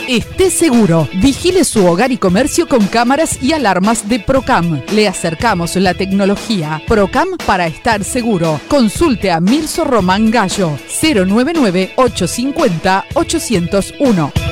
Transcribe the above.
Esté seguro. Vigile su hogar y comercio con cámaras y alarmas de Procam. Le acercamos la tecnología. Procam para estar seguro. Consulte a Mirso Román Gallo. 099-850-801.